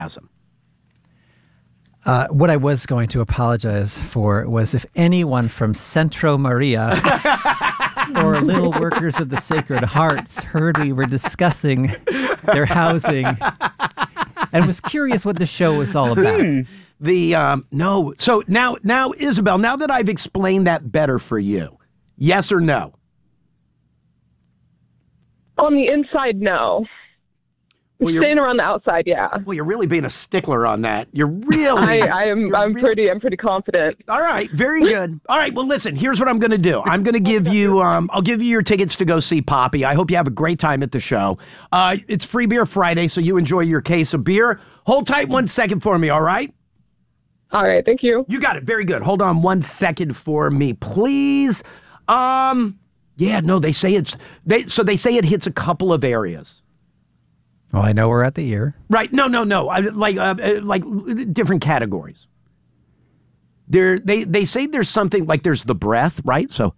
What I was going to apologize for was if anyone from Centro Maria or Little Workers of the Sacred Hearts heard we were discussing their housing and was curious what the show was all about. No. So now, Isabel, now that I've explained that better for you, yes or no? On the inside, no. Well, Staying around the outside, yeah. Well, you're really being a stickler on that. You're really. I'm pretty confident. All right, very good. All right, well, listen. Here's what I'm going to do. I'm going to give you. I'll give you your tickets to go see Poppy. I hope you have a great time at the show. It's Free Beer Friday, so you enjoy your case of beer. Hold tight 1 second for me. All right. All right, thank you. You got it. Very good. Hold on 1 second for me, please. Yeah, no, they say they say it hits a couple of areas. Well, I know we're at the ear. Right. No. Like different categories. They say there's something like there's the breath, right? So,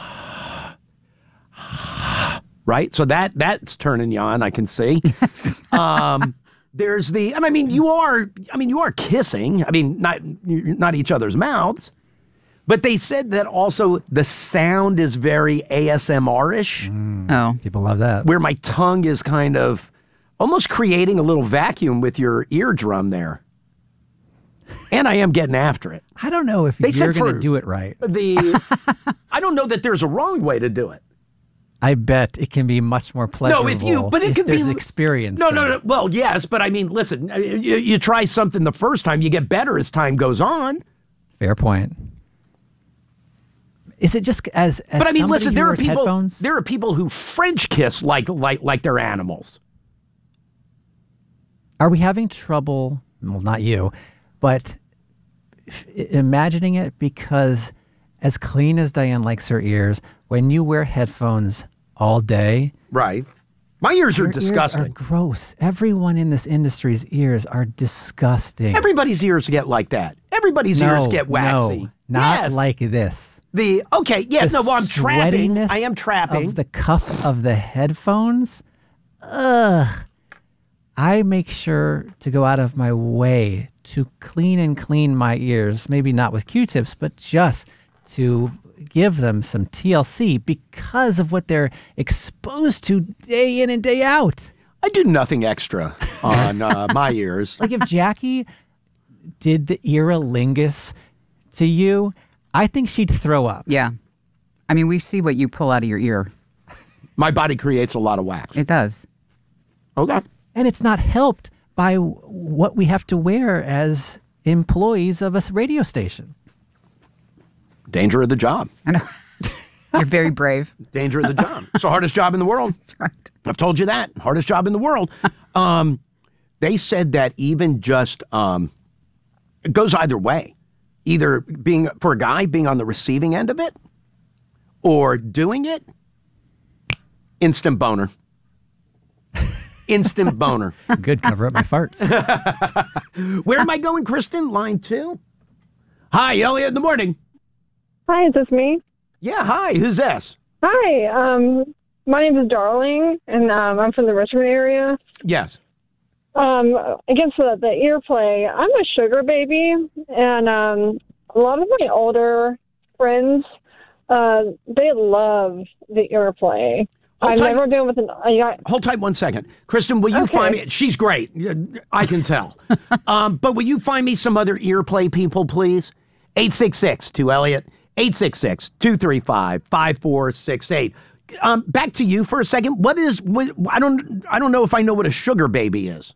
right. So that's turning you on. I can see. Yes. There's and I mean you are kissing. I mean not each other's mouths, but they said that also the sound is very ASMR-ish. Oh, people love that. Where my tongue is kind of almost creating a little vacuum with your eardrum there. And I am getting after it. I don't know if you're going to do it right. I don't know that there's a wrong way to do it. I bet it can be much more pleasurable. If there's experience. No. Well, yes, but I mean, listen, you try something the first time, you get better as time goes on. Fair point. Is it just as but I mean, listen, there are people. Headphones? There are people who French kiss like they're animals. Are we having trouble? Well, not you, but imagining it, because as clean as Diane likes her ears, when you wear headphones all day, right? My ears are disgusting. Ears are gross. Everyone in this industry's ears are disgusting. Everybody's ears get like that. Everybody's ears get waxy. No, not like this. Well, I'm trapping. I am trapping. Of the cup of the headphones. Ugh. I make sure to go out of my way to clean my ears, maybe not with Q-tips, but just to give them some TLC because of what they're exposed to day in and day out. I do nothing extra on my ears. Like if Jackie did the earalingus to you, I think she'd throw up. Yeah. I mean, we see what you pull out of your ear. My body creates a lot of wax. It does. Okay. And it's not helped by what we have to wear as employees of a radio station. Danger of the job. I know. You're very brave. Danger of the job. It's the hardest job in the world. That's right. I've told you that. Hardest job in the world. They said that even just, it goes either way. Either for a guy being on the receiving end of it or doing it, instant boner. Instant boner. Good, cover up my farts. Where am I going, Kristen? Line 2? Hi, Elliot in the morning. Hi, is this me? Yeah, hi. Who's this? Hi, my name is Darling, and I'm from the Richmond area. Yes. Against the ear play, I'm a sugar baby, and a lot of my older friends, they love the ear play. I've never been with Hold tight 1 second. Kristen, will you find me... She's great. I can tell. But will you find me some other ear play people, please? 866-2-ELLIOT. 866-235-5468. Back to you for a second. I don't know if I know what a sugar baby is.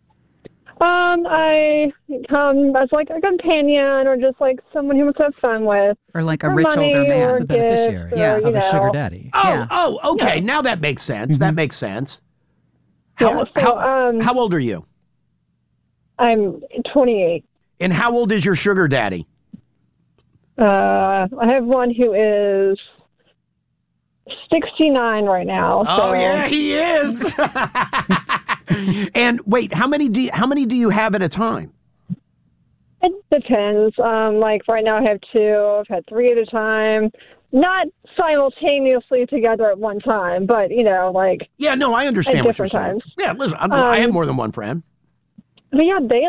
I come as like a companion or just like someone who wants to have fun with. Or like a rich older man. The beneficiary of a sugar daddy. Okay. Yeah. Now that makes sense. That makes sense. How old are you? I'm 28. And how old is your sugar daddy? I have one who is 69 right now. Oh, yeah, he is. And wait, how many do you have at a time? It depends. Like right now I have 2. I've had 3 at a time. Not simultaneously together at one time, but like yeah, no, I understand at what you're different saying. times. Yeah, listen, I have more than one friend. But yeah, they